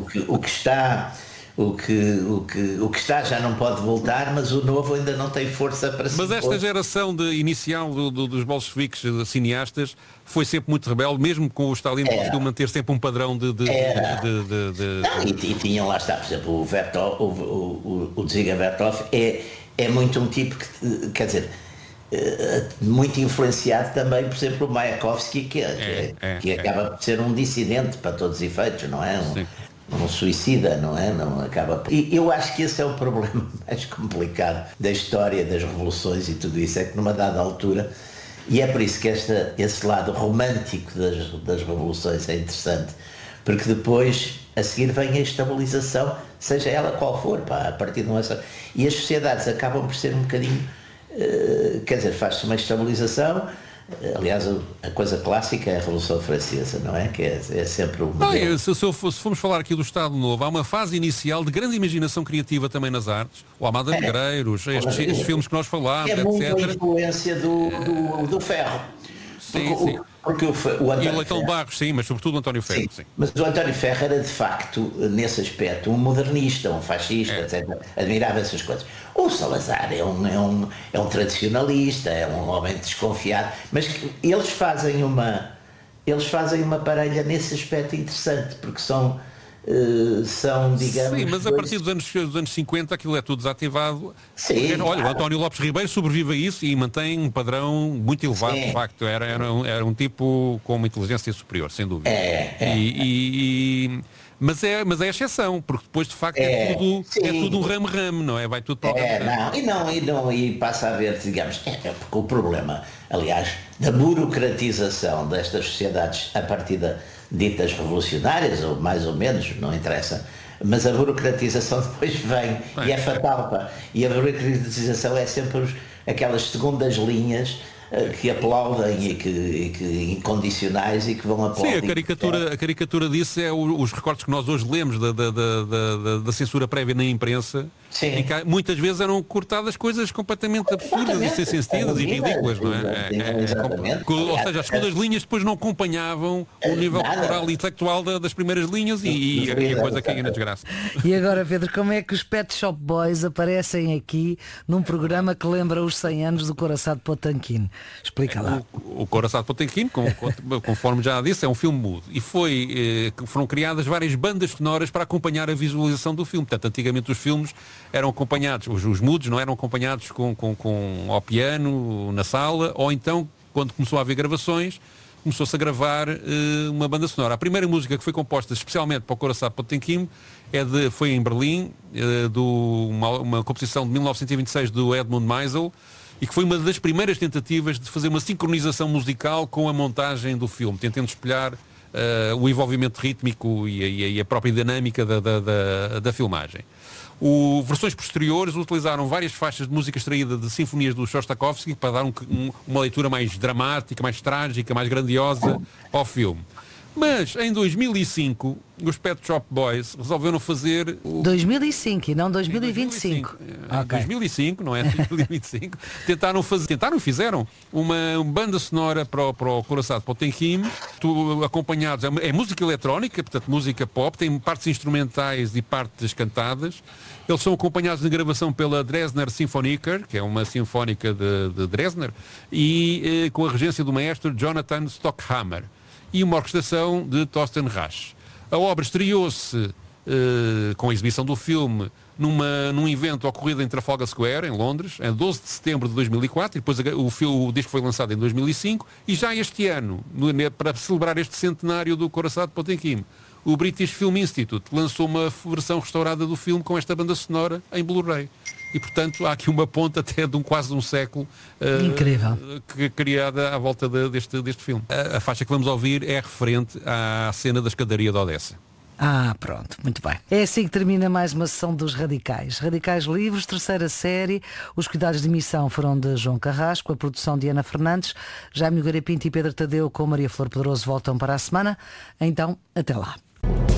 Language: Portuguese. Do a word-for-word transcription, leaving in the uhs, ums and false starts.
que, o que está... O que, o, que, o que está já não pode voltar, mas o novo ainda não tem força para se Mas esta impor. geração de, inicial do, do, dos bolcheviques de cineastas foi sempre muito rebelde, mesmo com o Stalin conseguiu manter sempre um padrão de... de, Era. de, de, de, Não, e, e tinham lá está, por exemplo, o Vertov, o, o, o, o Dziga Vertov é, é muito um tipo que, quer dizer, muito influenciado também, por exemplo, o Mayakovsky, que, é, é, que é, acaba por ser um dissidente para todos os efeitos, não é? Um, um suicida, não é? Não acaba. E eu acho que esse é o problema mais complicado da história das revoluções e tudo isso, é que numa dada altura, e é por isso que esta, esse lado romântico das, das revoluções é interessante, porque depois a seguir vem a estabilização, seja ela qual for, pá, a partir de uma... E as sociedades acabam por ser um bocadinho, uh, quer dizer, faz-se uma estabilização. Aliás, a coisa clássica é a Revolução Francesa, não é? Que é, é sempre o modelo. Não, se, se, eu for, se formos falar aqui do Estado Novo, há uma fase inicial de grande imaginação criativa também nas artes. O Amado de Negreiros, é, estes, estes filmes que nós falámos, é etcétera. É muito a influência do, do, do Ferro. Sim, porque, sim. O, porque o, o e o Leitão de Barros, sim, mas sobretudo o António Ferro. Sim, sim. Mas o António Ferro era de facto, nesse aspecto, um modernista, um fascista, é. etcétera. Admirava essas coisas. O Salazar é um, é, um, é um tradicionalista, é um homem desconfiado, mas eles fazem uma, eles fazem uma parelha nesse aspecto interessante, porque são... Uh, são, digamos... Sim, mas a partir dos anos, dos anos cinquenta aquilo é tudo desativado. Sim, Olha, claro. O António Lopes Ribeiro sobrevive a isso e mantém um padrão muito elevado, Sim. de facto. Era, era, um, era um tipo com uma inteligência superior, sem dúvida. É, é, e, e, e... Mas é, mas é exceção, porque depois de facto é, é, tudo, é tudo um ramo-ramo, não é? Vai tudo para o é, não, e não, e não, e passa a haver, digamos, é, é porque o problema, aliás, da burocratização destas sociedades a partir da ditas revolucionárias, ou mais ou menos, não interessa, mas a burocratização depois vem é, e é fatal, pá. E a burocratização é sempre os, aquelas segundas linhas que aplaudem e que, e que incondicionais e que vão aplaudir. Sim, a caricatura, a caricatura disso é o, os recortes que nós hoje lemos da, da, da, da, da censura prévia na imprensa. Sim. Em que muitas vezes eram cortadas coisas completamente absurdas e sem sentido e ridículas, não é? é, é, Exatamente. É, ou seja, as segundas linhas depois não acompanhavam o nível cultural e intelectual da, das primeiras linhas e, e, e a coisa caía na desgraça. E agora, Pedro, como é que os Pet Shop Boys aparecem aqui num programa que lembra os cem anos do Coração de Potemkin? Explica lá. O, o Coração de Potemkin, conforme já disse, é um filme mudo e foi, eh, foram criadas várias bandas sonoras para acompanhar a visualização do filme. Portanto, antigamente os filmes eram acompanhados, os, os mudos não eram acompanhados com, com, com ao piano na sala, ou então, quando começou a haver gravações, começou-se a gravar uh, uma banda sonora. A primeira música que foi composta especialmente para o Coração de Potemkin é de, foi em Berlim, uh, do, uma, uma composição de mil novecentos e vinte e seis do Edmund Meisel, e que foi uma das primeiras tentativas de fazer uma sincronização musical com a montagem do filme, tentando espelhar uh, o envolvimento rítmico e a, e a própria dinâmica da, da, da, da filmagem. O, versões posteriores utilizaram várias faixas de música extraída de sinfonias do Shostakovich para dar um, um, uma leitura mais dramática, mais trágica, mais grandiosa ao filme. Mas em dois mil e cinco os Pet Shop Boys resolveram fazer o... dois mil e cinco e não dois mil e vinte e cinco. Em okay. dois mil e cinco, não é? dois mil e vinte e cinco. tentaram fazer, tentaram e fizeram uma, uma banda sonora para o, para o Coração de Potemkin, acompanhados, é, é música eletrónica, portanto música pop, tem partes instrumentais e partes cantadas. Eles são acompanhados na gravação pela Dresdner Symphoniker, que é uma sinfónica de, de Dresdner, e eh, com a regência do maestro Jonathan Stockhammer e uma orquestração de Thorsten Rasch. A obra estreou-se eh, com a exibição do filme numa, num evento ocorrido em Trafalgar Square, em Londres, em doze de setembro de dois mil e quatro, e depois o, filme, o disco foi lançado em dois mil e cinco, e já este ano, no, para celebrar este centenário do Coração de Potemkin, o British Film Institute lançou uma versão restaurada do filme com esta banda sonora em Blu-ray. E, portanto, há aqui uma ponta até de um quase um século uh, incrível que, criada à volta de, deste, deste filme. A, a faixa que vamos ouvir é referente à cena da escadaria de Odessa. Ah, pronto, muito bem. É assim que termina mais uma sessão dos Radicais. Radicais Livres, terceira série. Os cuidados de emissão foram de João Carrasco, a produção de Ana Fernandes. Jaime Nogueira Pinto e Pedro Tadeu com Maria Flor Pedroso voltam para a semana. Então, até lá.